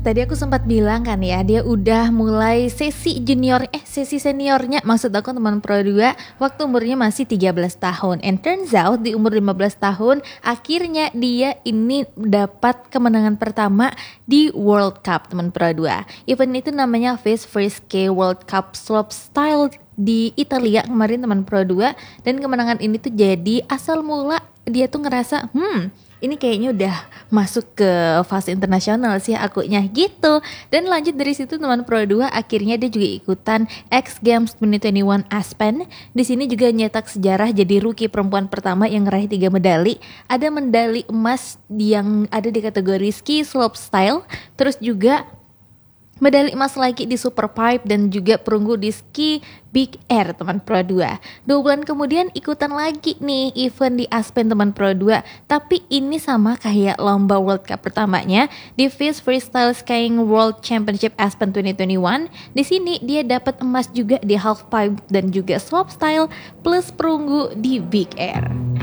Tadi aku sempat bilang kan ya, dia udah mulai sesi seniornya, maksud aku teman Pro 2 waktu umurnya masih 13 tahun. And turns out di umur 15 tahun akhirnya dia ini dapat kemenangan pertama di World Cup teman Pro 2. Event itu namanya FIS Frisky World Cup Slopestyle di Italia kemarin teman Pro 2, dan kemenangan ini tuh jadi asal mula dia tuh ngerasa ini kayaknya udah masuk ke fase internasional sih akunya gitu. Dan lanjut dari situ teman Pro 2 akhirnya dia juga ikutan X Games 2021 Aspen. Di sini juga nyetak sejarah jadi rookie perempuan pertama yang ngeraih 3 medali. Ada medali emas yang ada di kategori ski slopestyle, terus juga medali emas lagi di super pipe dan juga perunggu di ski big air teman Pro 2. 2 bulan kemudian ikutan lagi nih event di Aspen teman Pro 2. Tapi ini sama kayak lomba World Cup pertamanya di FIS Freestyle Skiing World Championship Aspen 2021. Di sini dia dapat emas juga di half pipe dan juga slopestyle plus perunggu di big air.